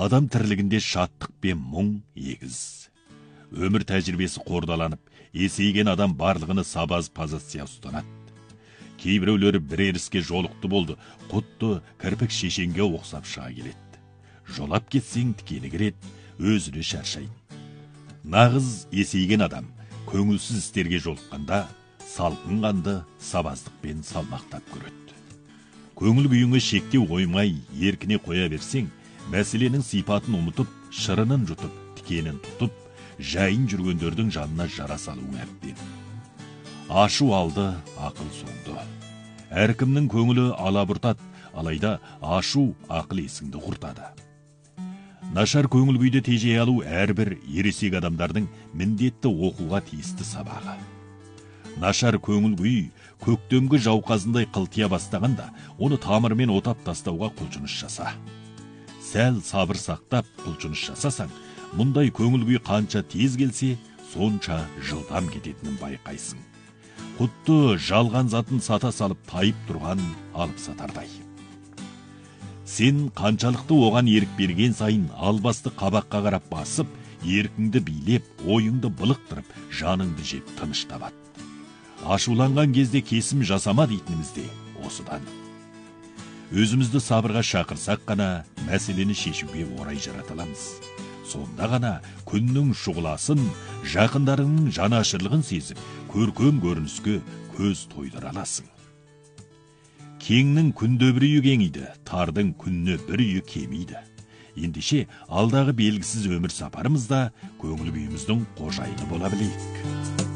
адам тірлігінде шаттық пен мұң егіз. Өмір тәжірибесі қордаланып, есейген адам барлығыны сабаз позиция ұстанады. Кейбіреулері бірер іске жолықты болды, құтты кірпік шешенге оқсап шыға келеді. Жолап кетсең тікені кіреді, өзіне шаршайды. Нағыз есейген адам көңілсіз істерге жолыққанда салқын қанды сабаздықпен салмақтап көреді. Көңіл күйіңе шектеу қоймай, еркіне қоя берсең, мәселенің сипатын ұмытып, шырынын жұтып, тікенін тұтып, жайын жүргендердің жанына жара салуың әбден. Ашу алды, ақыл соңды. Әркімнің көңілі алабұртады, алайда ашу ақыл есіңді құртады. Нашар көңіл күйді тежей алу әрбір ересек адамдардың міндетті оқуға тиісті сабағы. Нашар көңіл күй көктемгі жауқазындай қылтия бастағанда, оны тамырымен отап тастауға құлшыныс жаса. Сәл сабыр сақтап құлшыныс жасасаң, мұндай көңіл күй қанша тез келсе, сонша жылдам кететінін байқайсың. Құтты жалған затын сата салып тайып тұрған алып сатардай. Сен қаншалықты оған ерік берген сайын албасты қабаққа қарап басып, еркіңді билеп, ойыңды былықтырып, жаныңды жеп тыныш табады. Ашуланған кезде кесім жасама дейтініміз де осыдан. Өзімізді сабырға шақырсақ қана мәселені шешуге орай жараталамыз. Сонда ғана күннің шұғыласын, жақындарының жанашырлығын сезіп, көркем көрініске көз тойдыра аласың. Кеңнің күнде бір үйі кеңейді, тардың күнне бір үйі кемейді. Ендеше алдағы белгісіз өмір сапарымызда көңіл күйіміздің қожайыны бола білейік.